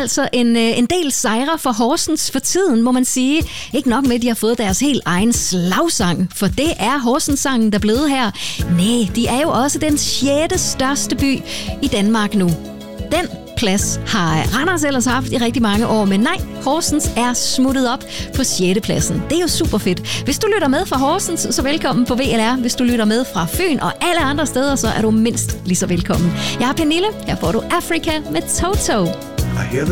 altså en del sejre for Horsens for tiden, må man sige. Ikke nok med, at de har fået deres helt egen slagsang, for det er Horsens-sangen, der er blevet her. Nej, de er jo også den 6. største by i Danmark nu. Den plads har Randers ellers haft i rigtig mange år, men nej, Horsens er smuttet op på 6. pladsen. Det er jo super fedt. Hvis du lytter med fra Horsens, så velkommen på VLR. Hvis du lytter med fra Fyn og alle andre steder, så er du mindst lige så velkommen. Jeg er Pernille. Her får du Africa med Toto. I hear the